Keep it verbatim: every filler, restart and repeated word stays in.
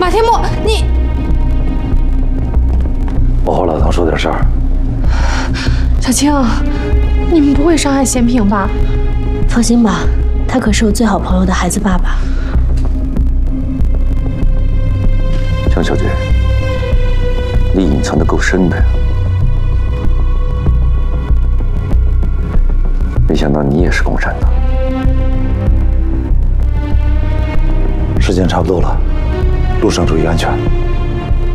马天木，你…… 我和老唐说点事儿。 小青，你们不会伤害贤平吧？ 放心吧，他可是我最好朋友的孩子爸爸。 江小姐，你隐藏的够深的呀！没想到你也是共产党。 时间差不多了，路上注意安全。